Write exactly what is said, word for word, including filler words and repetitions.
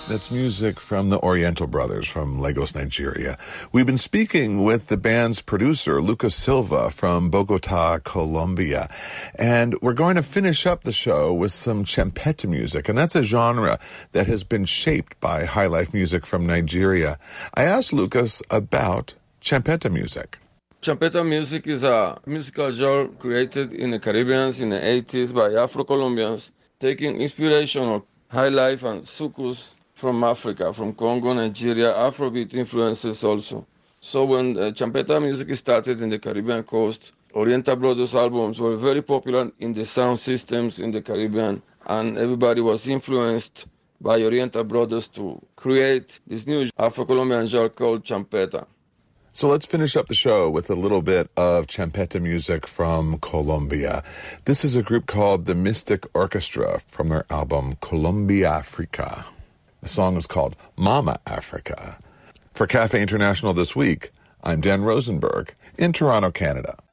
That's music from the Oriental Brothers from Lagos, Nigeria. We've been speaking with the band's producer, Lucas Silva from Bogota, Colombia. And we're going to finish up the show with some champeta music. And that's a genre that has been shaped by high life music from Nigeria. I asked Lucas about champeta music. Champeta music is a musical genre created in the Caribbean in the eighties by Afro-Colombians, taking inspiration of high life and soukous from Africa, from Congo, Nigeria, Afrobeat influences also. So when uh, champeta music started in the Caribbean coast, Oriental Brothers albums were very popular in the sound systems in the Caribbean, and everybody was influenced by Oriental Brothers to create this new Afro-Colombian genre called champeta. So let's finish up the show with a little bit of champeta music from Colombia. This is a group called the Mystic Orchestra from their album Colombia Africa. The song is called Mama Africa. For Cafe International this week, I'm Dan Rosenberg in Toronto, Canada.